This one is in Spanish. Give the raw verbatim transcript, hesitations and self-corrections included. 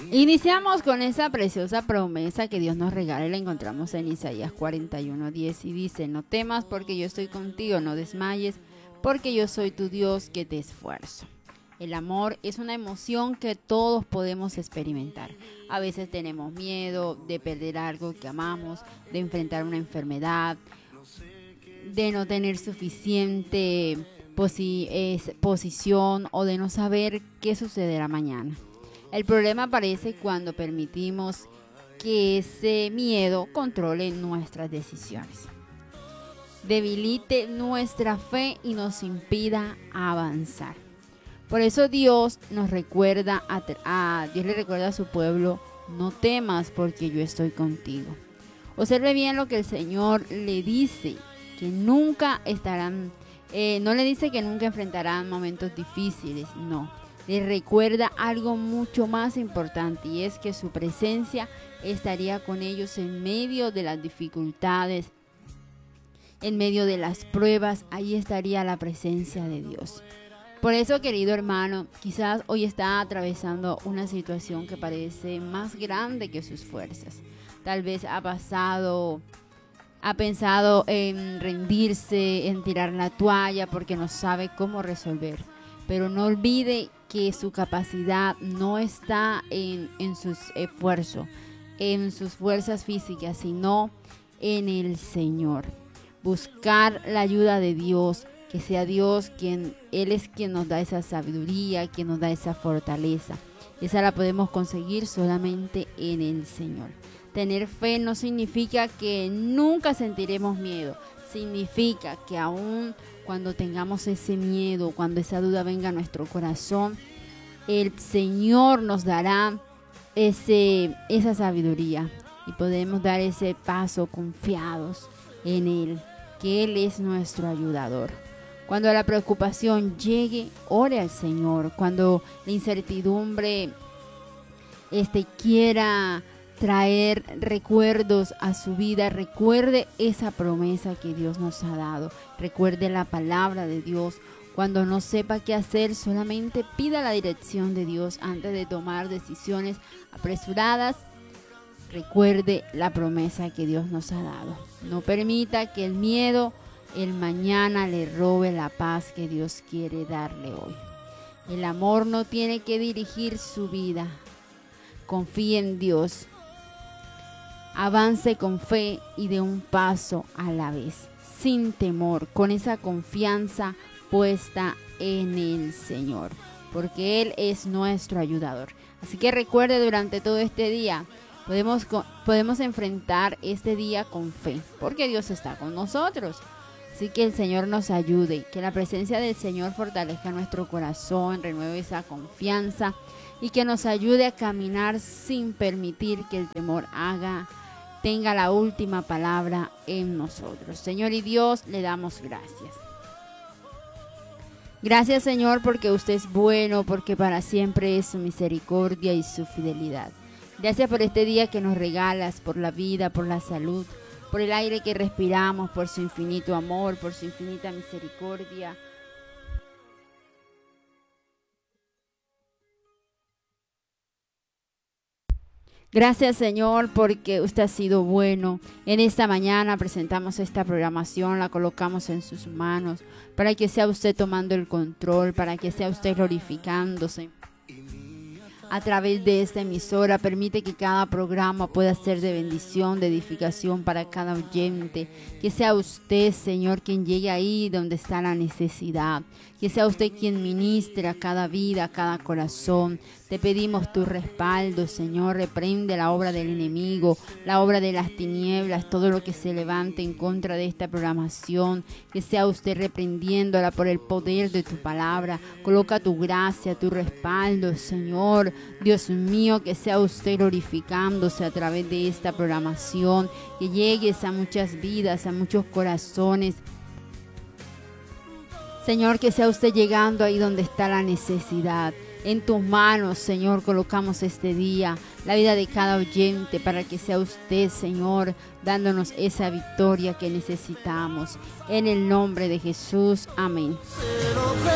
Iniciamos con esa preciosa promesa que Dios nos regala y la encontramos en Isaías cuarenta y uno diez y dice: no temas porque yo estoy contigo, no desmayes porque yo soy tu Dios que te esfuerzo. El amor es una emoción que todos podemos experimentar. A veces tenemos miedo de perder algo que amamos, de enfrentar una enfermedad, de no tener suficiente posi- es, posición o de no saber qué sucederá mañana. El problema aparece cuando permitimos que ese miedo controle nuestras decisiones, debilite nuestra fe y nos impida avanzar. Por eso Dios nos recuerda a, a Dios le recuerda a su pueblo: no temas porque yo estoy contigo. Observe bien lo que el Señor le dice, que nunca estarán, eh, no le dice que nunca enfrentarán momentos difíciles, no. Les recuerda algo mucho más importante, y es que su presencia estaría con ellos en medio de las dificultades, en medio de las pruebas. Ahí estaría la presencia de Dios. Por eso, querido hermano, quizás hoy está atravesando una situación que parece más grande que sus fuerzas. Tal vez ha pasado, ha pensado en rendirse, en tirar la toalla porque no sabe cómo resolver. Pero no olvide que su capacidad no está en, en sus esfuerzos, en sus fuerzas físicas, sino en el Señor. Buscar la ayuda de Dios, que sea Dios quien, Él es quien nos da esa sabiduría, quien nos da esa fortaleza. Esa la podemos conseguir solamente en el Señor. Tener fe no significa que nunca sentiremos miedo, significa que aún cuando tengamos ese miedo, cuando esa duda venga a nuestro corazón, el Señor nos dará ese, esa sabiduría y podemos dar ese paso confiados en Él, que Él es nuestro ayudador. Cuando la preocupación llegue, ore al Señor. Cuando la incertidumbre este, quiera traer recuerdos a su vida, recuerde esa promesa que Dios nos ha dado. Recuerde la palabra de Dios. Cuando no sepa qué hacer, solamente pida la dirección de Dios antes de tomar decisiones apresuradas. Recuerde la promesa que Dios nos ha dado. No permita que el miedo, el mañana, le robe la paz que Dios quiere darle hoy. El amor no tiene que dirigir su vida. Confíe en Dios. Avance con fe y de un paso a la vez, sin temor, con esa confianza puesta en el Señor, porque Él es nuestro ayudador. Así que recuerde, durante todo este día podemos, podemos enfrentar este día con fe, porque Dios está con nosotros. Así que el Señor nos ayude, que la presencia del Señor fortalezca nuestro corazón, renueve esa confianza y que nos ayude a caminar sin permitir que el temor haga tenga la última palabra en nosotros. Señor y Dios, le damos gracias. Gracias, Señor, porque usted es bueno, porque para siempre es su misericordia y su fidelidad. Gracias por este día que nos regalas, por la vida, por la salud, por el aire que respiramos, por su infinito amor, por su infinita misericordia. Gracias, Señor, porque usted ha sido bueno. En esta mañana presentamos esta programación, la colocamos en sus manos, para que sea usted tomando el control, para que sea usted glorificándose a través de esta emisora. Permite que cada programa pueda ser de bendición, de edificación para cada oyente. Que sea usted, Señor, quien llegue ahí donde está la necesidad. Que sea usted quien ministre a cada vida, a cada corazón. Te pedimos tu respaldo, Señor. Reprende la obra del enemigo, la obra de las tinieblas, todo lo que se levante en contra de esta programación. Que sea usted reprendiéndola por el poder de tu palabra. Coloca tu gracia, tu respaldo, Señor. Dios mío, que sea usted glorificándose a través de esta programación. Que llegues a muchas vidas, a muchos corazones. Señor, que sea usted llegando ahí donde está la necesidad. En tus manos, Señor, colocamos este día, la vida de cada oyente, para que sea usted, Señor, dándonos esa victoria que necesitamos. En el nombre de Jesús, amén.